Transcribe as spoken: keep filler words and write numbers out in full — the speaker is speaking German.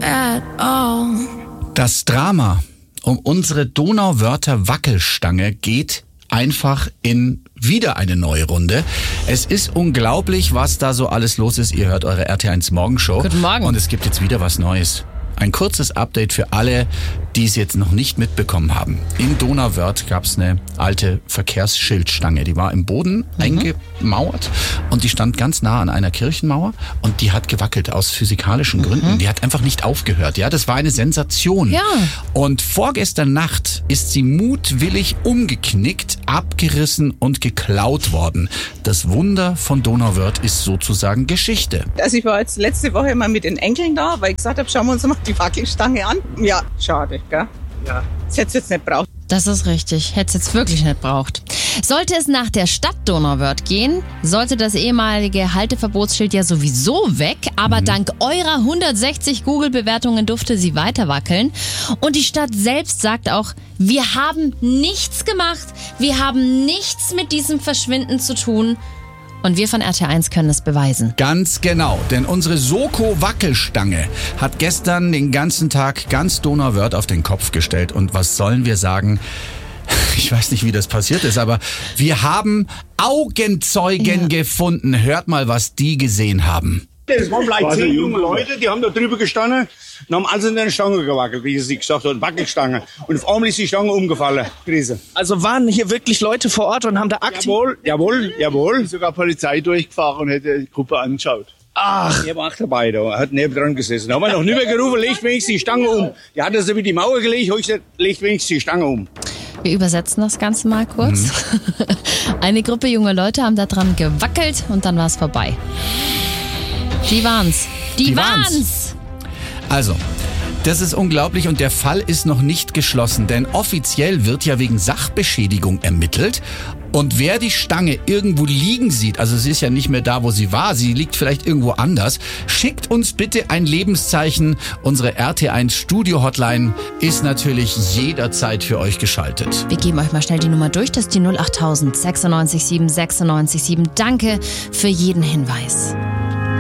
at all. Das Drama um unsere Donauwörter Wackelstange geht einfach in wieder eine neue Runde. Es ist unglaublich, was da so alles los ist. Ihr hört eure R T eins Morgenshow. Guten Morgen. Und es gibt jetzt wieder was Neues. Ein kurzes Update für alle, die es jetzt noch nicht mitbekommen haben. In Donauwörth gab es eine alte Verkehrsschildstange. Die war im Boden mhm. eingemauert und die stand ganz nah an einer Kirchenmauer und die hat gewackelt aus physikalischen Gründen. Mhm. Die hat einfach nicht aufgehört. Ja, das war eine Sensation. Ja. Und vorgestern Nacht ist sie mutwillig umgeknickt, abgerissen und geklaut worden. Das Wunder von Donauwörth ist sozusagen Geschichte. Also ich war jetzt letzte Woche mal mit den Enkeln da, weil ich gesagt habe, schauen wir uns mal die Wackelstange an. Ja, schade, gell? Ja. Das hätte es jetzt nicht braucht. Das ist richtig. Hätte es jetzt wirklich nicht braucht. Sollte es nach der Stadt Donauwörth gehen, sollte das ehemalige Halteverbotsschild ja sowieso weg. Aber mhm. dank eurer hundertsechzig Google-Bewertungen durfte sie weiter wackeln. Und die Stadt selbst sagt auch, wir haben nichts gemacht. Wir haben nichts mit diesem Verschwinden zu tun. Und wir von R T eins können es beweisen. Ganz genau, denn unsere Soko-Wackelstange hat gestern den ganzen Tag ganz Donauwörth auf den Kopf gestellt. Und was sollen wir sagen? Ich weiß nicht, wie das passiert ist, aber wir haben Augenzeugen ja. gefunden. Hört mal, was die gesehen haben. Das waren vielleicht zehn junge Leute, die haben da drüber gestanden und haben alles in der Stange gewackelt, wie sie gesagt haben, Wackelstange. Und auf einmal ist die Stange umgefallen. Krise. Also waren hier wirklich Leute vor Ort und haben da aktiv... Jawohl, jawohl, jawohl. Ist sogar Polizei durchgefahren und hätte die Gruppe angeschaut. Ach. Ich war auch dabei, da hat neben dran gesessen. Da haben wir noch nicht mehr gerufen, legt wenigstens die Stange um. Die hat das über die Mauer gelegt, habe ich gesagt, legt wenigstens die Stange um. Wir übersetzen das Ganze mal kurz. Mhm. Eine Gruppe junge Leute haben da dran gewackelt und dann war es vorbei. Die waren's. Die, Die waren's. waren's. Also, das ist unglaublich und der Fall ist noch nicht geschlossen, denn offiziell wird ja wegen Sachbeschädigung ermittelt. Und wer die Stange irgendwo liegen sieht, also sie ist ja nicht mehr da, wo sie war, sie liegt vielleicht irgendwo anders, schickt uns bitte ein Lebenszeichen. Unsere R T eins Studio Hotline ist natürlich jederzeit für euch geschaltet. Wir geben euch mal schnell die Nummer durch, das ist die null acht null null null sechsundneunzig sieben sechsundneunzig sieben. Danke für jeden Hinweis.